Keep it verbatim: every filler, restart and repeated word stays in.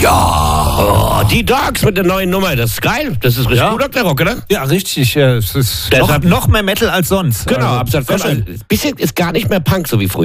Ja. Oh, die Dogs mit der neuen Nummer, das ist geil. Das ist richtig Ja. gut, Doktor Rock, oder? Ja, richtig. Es ist Deshalb- noch, noch mehr Metal als sonst. Genau, Also, absolut. sehr schön. Bisschen ist gar nicht mehr Punk, so wie früher.